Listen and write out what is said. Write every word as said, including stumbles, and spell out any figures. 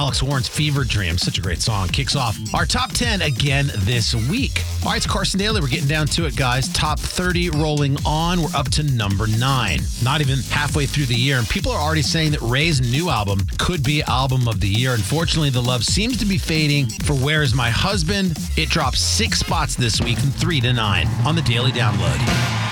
Alex Warren's Fever Dream. Such a great song. Kicks off our top ten again this week. All right, it's Carson Daly. We're getting down to it, guys. Top thirty rolling on. We're up to number nine. Not even halfway through the year, and people are already saying that Ray's new album could be album of the year. Unfortunately, the love seems to be fading for Where Is My Husband? It drops six spots this week from three to nine on the Daily Download.